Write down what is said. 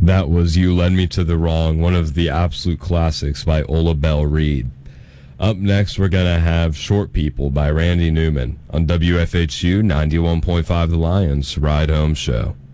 That was You Led Me to the Wrong, one of the absolute classics by Ola Bell Reed. Up next, we're going to have Short People by Randy Newman on WFHU 91.5 The Lions Ride Home Show.